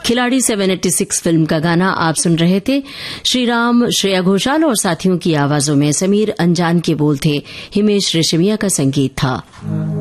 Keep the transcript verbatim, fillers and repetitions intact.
खिलाड़ी seven eighty six film का गाना आप सुन रहे थे। श्रीराम, श्रेया घोषाल और साथियों की आवाजों में। समीर अंजान के बोल थे, हिमेश रेशमिया का संगीत था।